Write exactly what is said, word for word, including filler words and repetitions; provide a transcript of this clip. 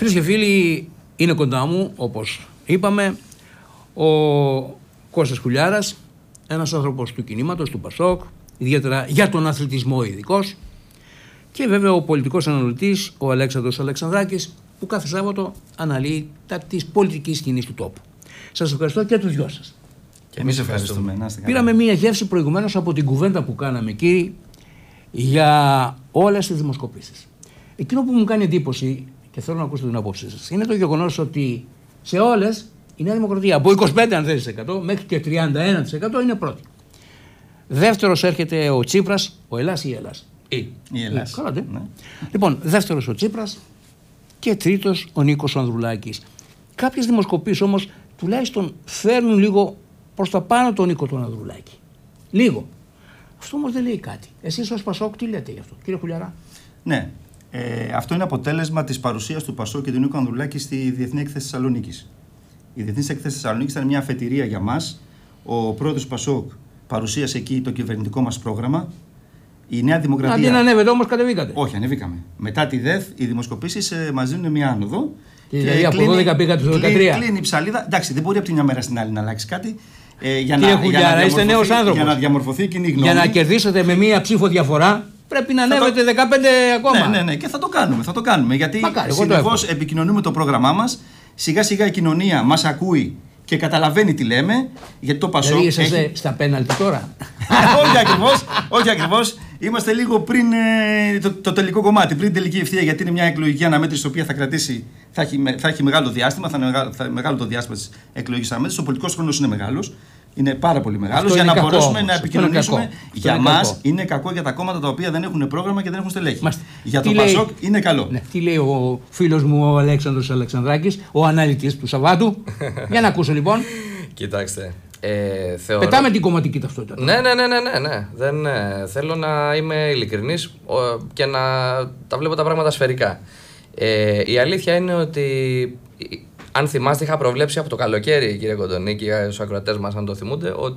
Φίλες και φίλοι, είναι κοντά μου, όπως είπαμε, ο Κώστας Κουλιάρας, ένας άνθρωπος του κινήματος, του Πασόκ, ιδιαίτερα για τον αθλητισμό ειδικός, και βέβαια ο πολιτικός αναλυτής, ο Αλέξανδρος Αλεξανδράκης, που κάθε Σάββατο αναλύει τα της πολιτικής σκηνής του τόπου. Σας ευχαριστώ και τους δυο σας. Και εμείς ευχαριστούμε. ευχαριστούμε. Πήραμε μία γεύση προηγουμένως από την κουβέντα που κάναμε, κύριοι, για όλες τις δημοσκοπήσεις. Εκείνο που μου κάνει εντύπωση, και θέλω να ακούσω την απόψη σας, είναι το γεγονός ότι σε όλες η Νέα Δημοκρατία από είκοσι πέντε αν θέλεις, μέχρι και τριάντα ένα τοις εκατό είναι πρώτη. Δεύτερος έρχεται ο Τσίπρας, ο Ελλάς ή η Ελλάς. Η, η Ελλάς. Καλά, ναι. Λοιπόν, δεύτερος ο Τσίπρας και τρίτος ο Νίκος Ανδρουλάκης. Κάποιες δημοσκοπήσεις όμως τουλάχιστον φέρνουν λίγο προς τα πάνω τον Νίκο τον Ανδρουλάκη. Λίγο. Αυτό όμως δεν λέει κάτι. Εσείς ως Πασόκ τι λέτε γι' αυτό, κύριε Κουλιαρά? Ναι. Ε, αυτό είναι αποτέλεσμα της παρουσίας του Πασόκ και του Νίκου Ανδρουλάκη στη Διεθνή Έκθεση Θεσσαλονίκης. Η Διεθνή Έκθεση Θεσσαλονίκης ήταν μια αφετηρία για μας. Ο πρόεδρος Πασόκ παρουσίασε εκεί το κυβερνητικό μας πρόγραμμα. Η Νέα Δημοκρατία. Αντί να ανέβετε όμως, κατεβήκατε. Όχι, ανεβήκαμε. Μετά τη ΔΕΘ, οι δημοσκοπήσεις ε, μας δίνουν μια άνοδο. Και, και δηλαδή από δώδεκα πήγατε στο δεκατρία. Κλείνει η ψαλίδα. Εντάξει, δεν μπορεί από τη μια μέρα στην άλλη να αλλάξει κάτι. Ε, για Κύριε να, Κουλιάρα, για είστε νέος άνθρωπος. Για να διαμορφωθεί η κοινή γνώμη. Για να κερδίσετε με μία ψήφο διαφορά, πρέπει να ανέβετε το... δεκαπέντε ακόμα. Ναι, ναι, ναι, και θα το κάνουμε. Θα το κάνουμε γιατί Μακάρι, συνεχώς επικοινωνούμε το πρόγραμμά μας. Σιγά σιγά η κοινωνία μας ακούει και καταλαβαίνει τι λέμε. Γιατί το Πασόκ. Δηλαδή είσαστε έχει... στα πέναλτι τώρα. όχι ακριβώς. Όχι ακριβώς. Είμαστε λίγο πριν ε, το, το τελικό κομμάτι, πριν την τελική ευθεία, γιατί είναι μια εκλογική αναμέτρηση η οποία θα κρατήσει, θα έχει, θα έχει μεγάλο διάστημα, θα είναι μεγάλο, θα, μεγάλο το διάστημα της εκλογικής αναμέτρησης. Ο πολιτικός χρόνος είναι μεγάλος. Είναι πάρα πολύ μεγάλος για να μπορέσουμε όμως να επικοινωνήσουμε. Για μας είναι κακό για τα κόμματα τα οποία δεν έχουν πρόγραμμα και δεν έχουν στελέχη. Μάστε. Για το Πασόκ είναι καλό. Ναι. Τι λέει ο φίλος μου ο Αλέξανδρος Αλεξανδράκης, ο αναλυτής του Σαββάτου? Για να ακούσω λοιπόν. Κοιτάξτε. Ε, θεωρώ... Πετάμε την κομματική ταυτότητα. Ναι, ναι, ναι, ναι, ναι, ναι. Δεν, ναι. Θέλω να είμαι ειλικρινής και να τα βλέπω τα πράγματα σφαιρικά. Ε, η αλήθεια είναι ότι, αν θυμάστε, είχα προβλέψει από το καλοκαίρι, κύριε Κοντονίκη, στους ακροατές μας, αν το θυμούνται, ότι